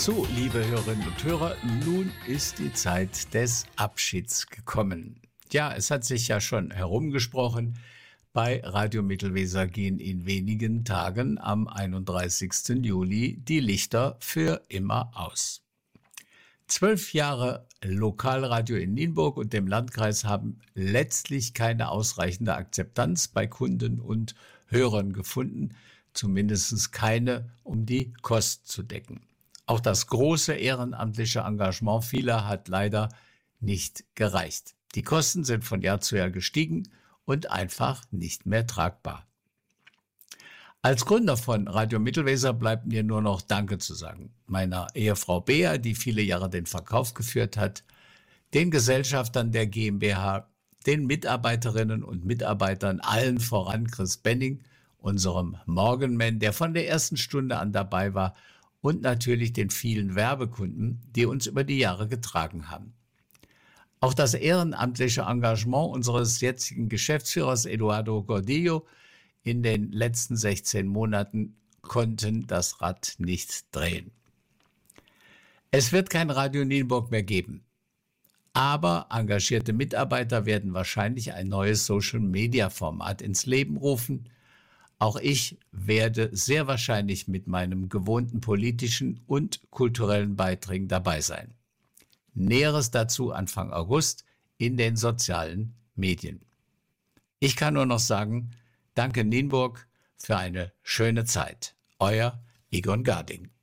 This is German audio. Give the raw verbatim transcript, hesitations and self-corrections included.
So, liebe Hörerinnen und Hörer, nun ist die Zeit des Abschieds gekommen. Ja, es hat sich ja schon herumgesprochen. Bei Radio Mittelweser gehen in wenigen Tagen am einunddreißigsten Juli die Lichter für immer aus. Zwölf Jahre Lokalradio in Nienburg und dem Landkreis haben letztlich keine ausreichende Akzeptanz bei Kunden und Hörern gefunden, zumindest keine, um die Kosten zu decken. Auch das große ehrenamtliche Engagement vieler hat leider nicht gereicht. Die Kosten sind von Jahr zu Jahr gestiegen und einfach nicht mehr tragbar. Als Gründer von Radio Mittelweser bleibt mir nur noch Danke zu sagen. Meiner Ehefrau Bea, die viele Jahre den Verkauf geführt hat, den Gesellschaftern der GmbH, den Mitarbeiterinnen und Mitarbeitern, allen voran Chris Benning, unserem Morgenman, der von der ersten Stunde an dabei war, und natürlich den vielen Werbekunden, die uns über die Jahre getragen haben. Auch das ehrenamtliche Engagement unseres jetzigen Geschäftsführers Eduardo Gordillo in den letzten sechzehn Monaten konnten das Rad nicht drehen. Es wird kein Radio Nienburg mehr geben, aber engagierte Mitarbeiter werden wahrscheinlich ein neues Social-Media-Format ins Leben rufen. Auch ich werde sehr wahrscheinlich mit meinem gewohnten politischen und kulturellen Beiträgen dabei sein. Näheres dazu Anfang August in den sozialen Medien. Ich kann nur noch sagen, danke Nienburg für eine schöne Zeit. Euer Egon Garding.